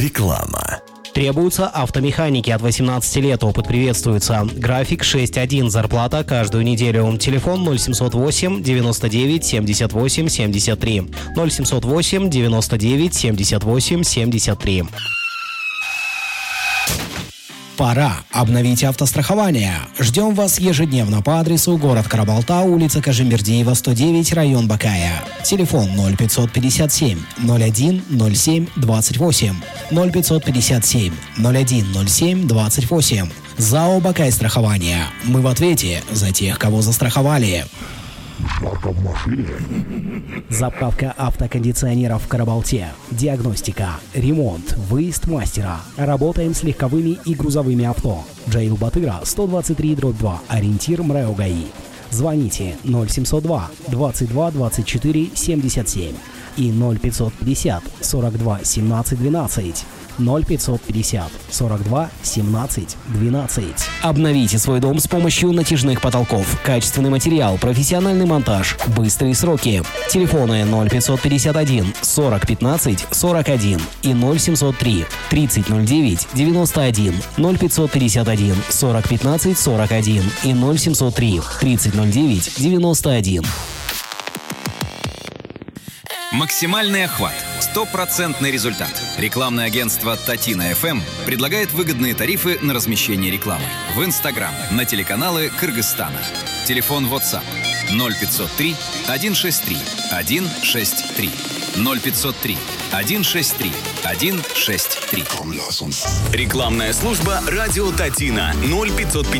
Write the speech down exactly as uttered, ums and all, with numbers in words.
Реклама. Требуются автомеханики от восемнадцати лет. Опыт приветствуется. График шесть один. Зарплата каждую неделю. Телефон ноль семьсот восемь девяносто девять семьдесят восемь семьдесят три. ноль семьсот восемь девяносто девять семьдесят восемь семьдесят три. Пора обновить автострахование. Ждем вас ежедневно по адресу город Карабалта, улица Кажимбердиева, сто девять, район Бакая. Телефон ноль пятьсот пятьдесят семь ноль один ноль семь двадцать восемь. ноль пятьсот пятьдесят семь ноль один ноль семь двадцать восемь. ЗАО «Бакай страхование». Мы в ответе за тех, кого застраховали. Заправка автокондиционеров в Карабалте. Диагностика, ремонт, выезд мастера. Работаем с легковыми и грузовыми авто. Джейл Батыра, сто двадцать три дробь два. Ориентир МРЭО ГАИ. Звоните ноль семьсот два двадцать два двадцать четыре семьдесят семь и ноль пятьсот пятьдесят сорок два семнадцать двенадцать. ноль пятьсот пятьдесят сорок два семнадцать двенадцать. Обновите свой дом с помощью натяжных потолков. Качественный материал, профессиональный монтаж, быстрые сроки. Телефоны ноль пятьсот пятьдесят один сорок пятнадцать сорок один и ноль семьсот три тридцать ноль девять девяносто один. ноль пятьсот пятьдесят один сорок пятнадцать сорок один и ноль семьсот три тридцать ноль девять девяносто один. Максимальный охват. Стопроцентный результат. Рекламное агентство Татина эф эм предлагает выгодные тарифы на размещение рекламы в Инстаграм, на телеканалы Кыргызстана. Телефон WhatsApp ноль пятьсот три сто шестьдесят три сто шестьдесят три. ноль пятьсот три сто шестьдесят три сто шестьдесят три. Рекламная служба «Радио Татина» ноль пятьсот пятьдесят